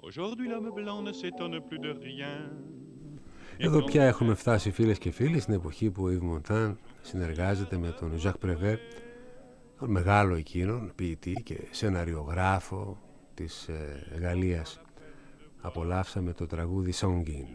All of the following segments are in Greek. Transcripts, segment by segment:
Εδώ πια έχουμε φτάσει, φίλες και φίλοι, στην εποχή που ο Ιβ Μοντάν συνεργάζεται με τον Ζακ Πρεβέ, τον μεγάλο εκείνον ποιητή και σεναριογράφο της Γαλλίας. Απολαύσαμε το τραγούδι Sanguine.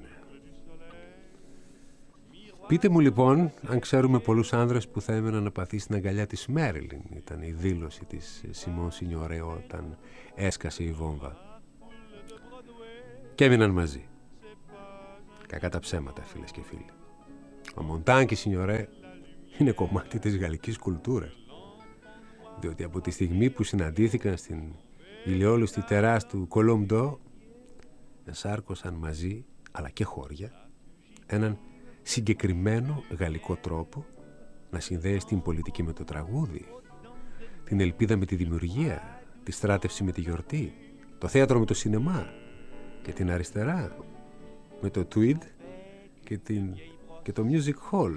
Πείτε μου λοιπόν αν ξέρουμε πολλούς άνδρες που θα έμεναν να παθεί στην αγκαλιά της Μέριλιν. Ήταν η δήλωση της Σιμών Σινιορέ όταν έσκασε η βόμβα. Και έμειναν μαζί. Κακά τα ψέματα, φίλες και φίλοι. Ο Μοντάν και η Σινιορέ είναι κομμάτι της γαλλικής κουλτούρας. Διότι από τη στιγμή που συναντήθηκαν στην ηλιόλουστη τεράς του Κολόμντο, ενσάρκωσαν μαζί, αλλά και χώρια, έναν συγκεκριμένο γαλλικό τρόπο να συνδέει την πολιτική με το τραγούδι, την ελπίδα με τη δημιουργία, τη στράτευση με τη γιορτή, το θέατρο με το σινεμά και την αριστερά με το tweed και το music hall.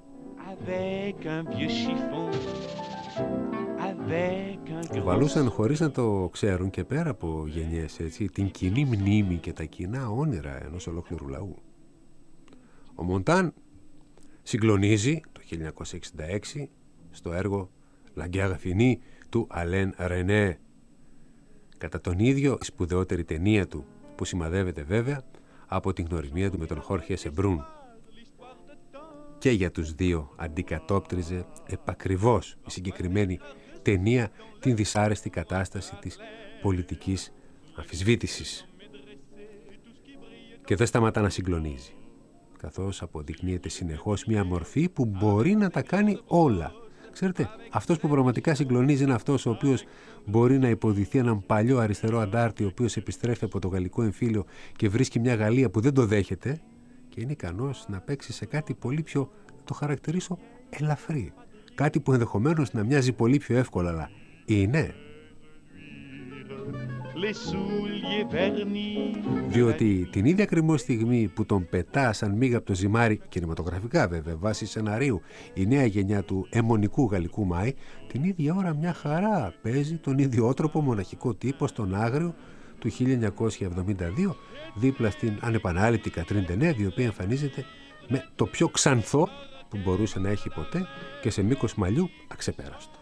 Κουβαλούσαν χωρίς να το ξέρουν και πέρα από γενιές, έτσι, την κοινή μνήμη και τα κοινά όνειρα ενός ολόκληρου λαού. Ο Μοντάν συγκλονίζει το 1966 στο έργο La Guerre Finie του Αλέν Ρενέ, κατά τον ίδιο σπουδαιότερη ταινία του, που σημαδεύεται βέβαια από την γνωριμία του με τον Χόρχε Σεμπρούν. Και για τους δύο αντικατόπτριζε επακριβώς η συγκεκριμένη ταινία την δυσάρεστη κατάσταση της πολιτικής αμφισβήτησης. Και δεν σταματά να συγκλονίζει, καθώς αποδεικνύεται συνεχώς μια μορφή που μπορεί να τα κάνει όλα. Ξέρετε, αυτός που πραγματικά συγκλονίζει είναι αυτός ο οποίος μπορεί να υποδηθεί έναν παλιό αριστερό αντάρτη, ο οποίος επιστρέφει από το γαλλικό εμφύλιο και βρίσκει μια Γαλλία που δεν το δέχεται και είναι ικανός να παίξει σε κάτι πολύ πιο, το χαρακτηρίσω, ελαφρύ. Κάτι που ενδεχομένως να μοιάζει πολύ πιο εύκολα, αλλά είναι. Διότι την ίδια ακριβώς στιγμή που τον πετά σαν μύγα από το ζυμάρι, κινηματογραφικά βέβαια, βάσει σεναρίου, η νέα γενιά του αιμονικού γαλλικού Μάη, την ίδια ώρα μια χαρά παίζει τον ιδιότροπο μοναχικό τύπο στον Άγριο του 1972, δίπλα στην ανεπανάληπτη Κατρίν Ντενέβ, η οποία εμφανίζεται με το πιο ξανθό που μπορούσε να έχει ποτέ και σε μήκος μαλλιού αξεπέραστο.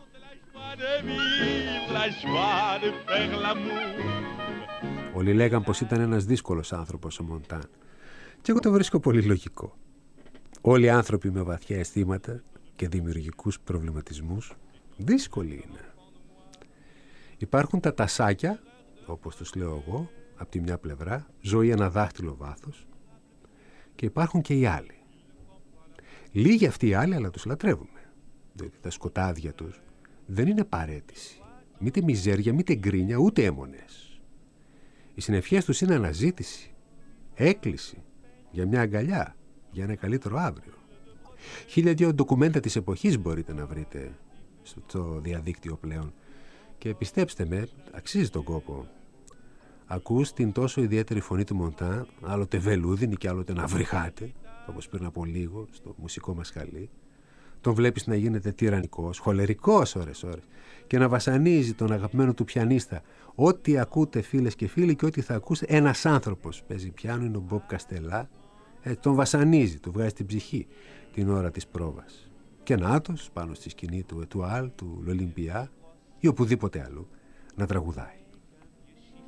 Όλοι λέγαν πως ήταν ένας δύσκολος άνθρωπος ο Μοντάν και εγώ το βρίσκω πολύ λογικό. Όλοι οι άνθρωποι με βαθιά αισθήματα και δημιουργικούς προβληματισμούς δύσκολοι είναι. Υπάρχουν τα τασάκια, όπως τους λέω εγώ, από τη μια πλευρά, ζωή ένα δάχτυλο βάθος, και υπάρχουν και οι άλλοι. Λίγοι αυτοί οι άλλοι, αλλά τους λατρεύουμε, διότι τα σκοτάδια τους δεν είναι παραίτηση, μήτε μιζέρια, μήτε γκρίνια, ούτε έμονες. Οι συνευχές τους είναι αναζήτηση, έκκληση για μια αγκαλιά, για ένα καλύτερο αύριο. 1002 ντοκουμέντα της εποχής μπορείτε να βρείτε στο διαδίκτυο πλέον και πιστέψτε με, αξίζει τον κόπο. Ακούς την τόσο ιδιαίτερη φωνή του Μοντάν, άλλοτε βελούδινη και άλλοτε να βρυχάτε, όπως πριν από λίγο στο μουσικό μας χαλί. Τον βλέπεις να γίνεται τυραννικός, χολερικός ώρες-ώρες και να βασανίζει τον αγαπημένο του πιανίστα. Ό,τι ακούτε, φίλες και φίλοι, και ό,τι θα ακούσετε, ένας άνθρωπος παίζει πιάνο, είναι ο Μπομπ Καστελά, τον βασανίζει, του βγάζει την ψυχή την ώρα της πρόβας. Και νάτος πάνω στη σκηνή του Ετουάλ, του Λολυμπιά ή οπουδήποτε αλλού να τραγουδάει.